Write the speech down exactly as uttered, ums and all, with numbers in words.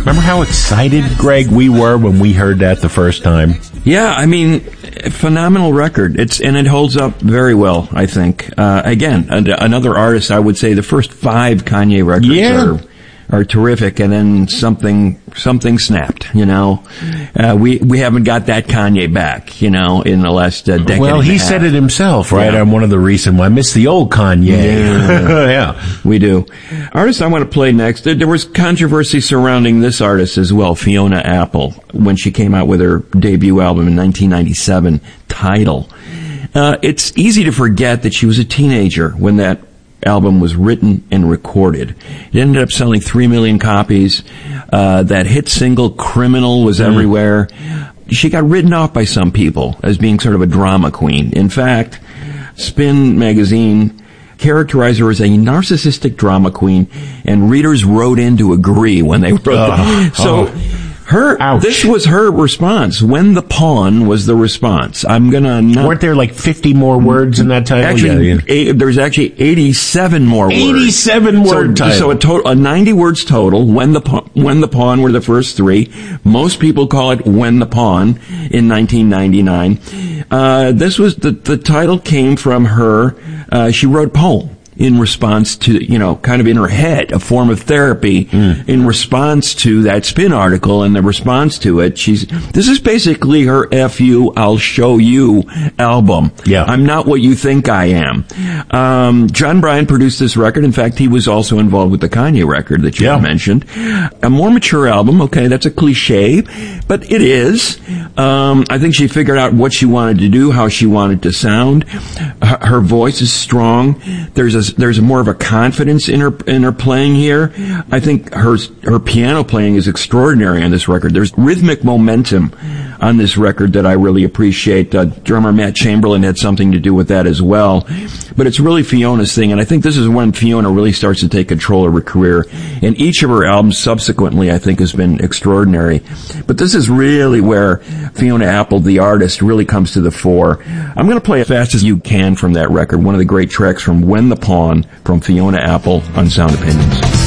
Remember how excited, Greg, we were when we heard that the first time? Yeah, I mean, phenomenal record. It's and it holds up very well, I think. Uh, again, another artist, I would say the first five Kanye records yeah. are are terrific, and then something something snapped, you know. Uh, we we haven't got that Kanye back, you know, in the last uh, decade. Well, he and a half. said it himself, right? Yeah. On one of the recent ones. I miss the old Kanye. Yeah. yeah. We do. Artist I want to play next, there was controversy surrounding this artist as well, Fiona Apple, when she came out with her debut album in nineteen ninety-seven, Tidal. Uh, it's easy to forget that she was a teenager when that album was written and recorded. It ended up selling three million copies. Uh, that hit single, Criminal, was mm. everywhere. She got written off by some people as being sort of a drama queen. In fact, Spin magazine characterized her as a narcissistic drama queen, and readers wrote in to agree when they wrote oh. that. So, oh. Her, Ouch. This was her response. When the Pawn was the response. I'm gonna not... Weren't there like fifty more words in that title? Actually, yeah, yeah. Eight, there's actually eighty-seven more words. eighty-seven word so, title. So a total, a ninety words total. When the Pawn, When the Pawn were the first three. Most people call it When the Pawn in nineteen ninety-nine. Uh, this was, the, the title came from her, uh, she wrote a poem in response to, you know, kind of in her head, a form of therapy mm. in response to that Spin article and the response to it. She's, this is basically her F you, I'll show you album. Yeah. I'm not what you think I am. Um, John Bryan produced this record. In fact, he was also involved with the Kanye record that you yeah. mentioned. A more mature album. Okay, that's a cliche, but it is. Um, I think she figured out what she wanted to do, how she wanted to sound. Her, her voice is strong. There's a There's more of a confidence in her in her playing here. I think her her piano playing is extraordinary on this record. There's rhythmic momentum on this record that I really appreciate. Uh, drummer Matt Chamberlain had something to do with that as well. But it's really Fiona's thing, and I think this is when Fiona really starts to take control of her career. And each of her albums subsequently, I think, has been extraordinary. But this is really where Fiona Apple, the artist, really comes to the fore. I'm going to play as fast as you can from that record, one of the great tracks from When the Pawn from Fiona Apple on Sound Opinions.